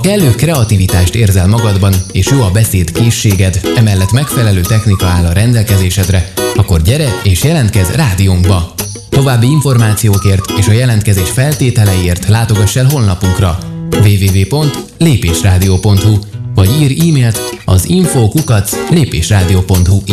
kellő kreativitást érzel magadban, és jó a beszéd készséged, emellett megfelelő technika áll a rendelkezésedre, akkor gyere és jelentkezz rádiónkba! További információkért és a jelentkezés feltételeiért látogass el honlapunkra www.lépésradio.hu vagy írj e-mailt az info@lépésradio.hu